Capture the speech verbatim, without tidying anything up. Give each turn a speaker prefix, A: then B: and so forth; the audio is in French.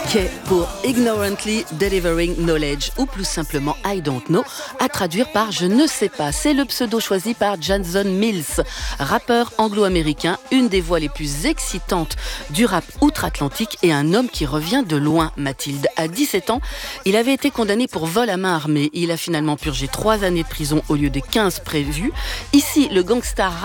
A: K pour Ignorantly Delivering Knowledge, ou plus simplement I Don't Know, à traduire par Je ne sais pas. C'est le pseudo choisi par Jason Mills, rappeur anglo-américain, une des voix les plus excitantes du rap outre-Atlantique et un homme qui revient de loin, Mathilde. À dix-sept ans, il avait été condamné pour vol à main armée. Il a finalement purgé trois années de prison au lieu des quinze prévues. Ici, le gangsta